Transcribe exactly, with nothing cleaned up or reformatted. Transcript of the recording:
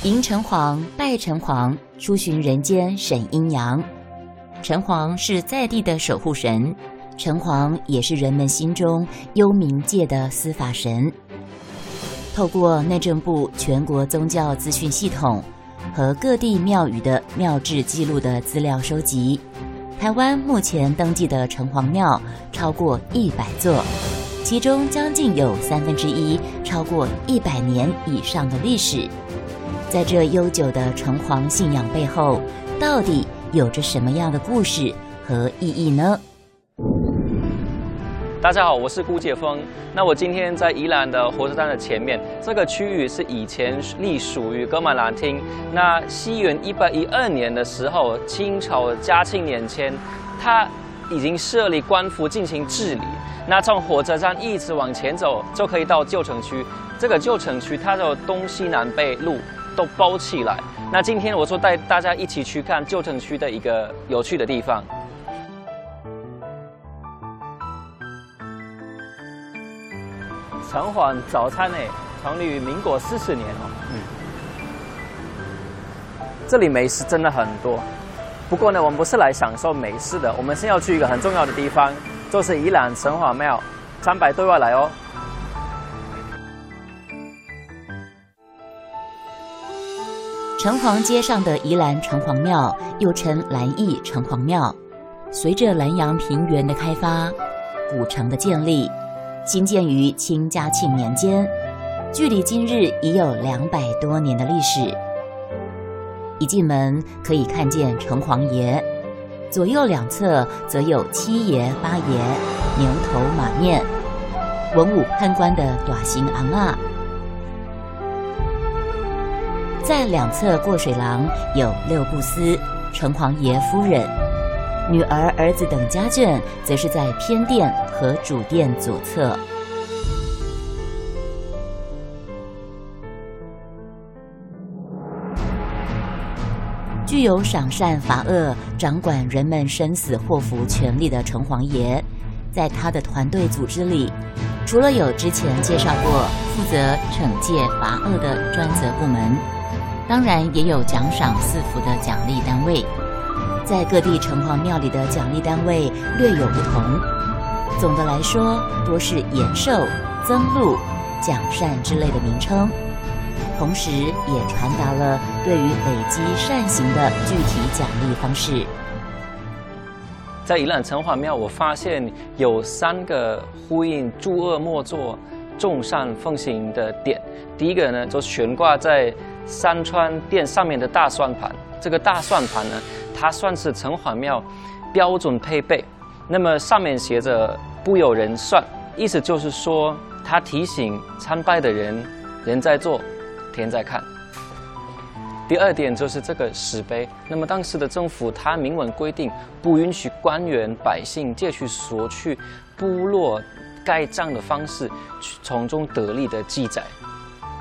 迎城隍、拜城隍，出巡人间审阴阳。城隍是在地的守护神，城隍也是人们心中幽冥界的司法神。透过内政部全国宗教资讯系统和各地庙宇的庙志记录的资料收集，台湾目前登记的城隍庙超过一百座，其中将近有三分之一超过一百年以上的历史。在这悠久的城隍信仰背后，到底有着什么样的故事和意义呢？ 大家好，我是顾介峰。那我今天在宜兰的火车站的前面，这个区域是以前隶属于噶玛兰厅。那西元一八一二年的时候，清朝嘉庆年间，它已经设立官府进行治理。那从火车站一直往前走，就可以到旧城区。这个旧城区它的东西南北路都包起来。那今天我就带大家一起去看旧城区的一个有趣的地方。城隍早餐呢，成立于民国四十年哦。嗯，这里美食真的很多。不过呢，我们不是来享受美食的，我们是要去一个很重要的地方，就是宜兰城隍庙，参拜对外来哦。 城隍街上的宜兰城隍庙，又称兰义城隍庙，随着兰阳平原的开发，古城的建立，兴建于清嘉庆年间，距离今日已有两百多年的历史。一进门可以看见城隍爷，左右两侧则有七爷、八爷、牛头马面、文武判官的大型昂啊。在两侧过水廊有六部司、城隍爷夫人、女儿、儿子等家眷，则是在偏殿和主殿左侧。具有赏善罚恶、掌管人们生死祸福权力的城隍爷，在他的团队组织里，除了有之前介绍过负责惩戒罚恶的专责部门，当然也有奖赏赐福的奖励单位。在各地城隍庙里的奖励单位略有不同，总的来说多是延寿、增禄、奖善之类的名称，同时也传达了对于累积善行的具体奖励方式。 在宜兰城隍庙，我发现有三个呼应诸恶莫作、众善奉行的点。第一个呢，就悬挂在山川殿上面的大算盘。这个大算盘呢，它算是城隍庙标准配备。那么上面写着“不有人算”，意思就是说，它提醒参拜的人，人在做，天在看。第二点就是这个石碑。那么当时的政府它明文规定，不允许官员、百姓借去索取部落盖章的方式，从中得利的记载。